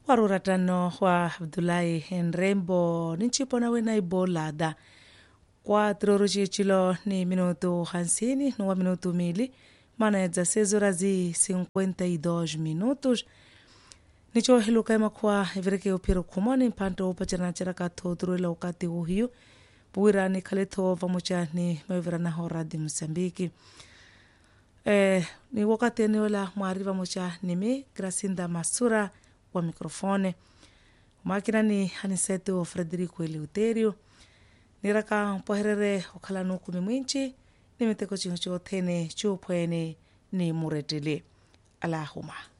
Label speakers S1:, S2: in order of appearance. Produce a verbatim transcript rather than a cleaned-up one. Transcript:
S1: waruratano wa Abdullahi Henrembo ninchipo na wena ibolada quatro ruchichilo ni minuto hamsini nuwa minuto mili mana ya dezesseis horas e cinquenta e dois minutos nicho hiluka ema kwa ivireke upiro kumoni mpanto upachana charaka todru ila wakati uhiyo buwira ni kaleto vamocha ni mawivira na horadi Msambiki. Eh, ni wakati eniola mwariva mocha nimi Gracinda Masura wa mikrofone makina ni Haniseto Frederico Eleuterio niraka mpoherere ukalanu kumi mwinchi nimiteko chincho tene chupwene ni muretele Allahumma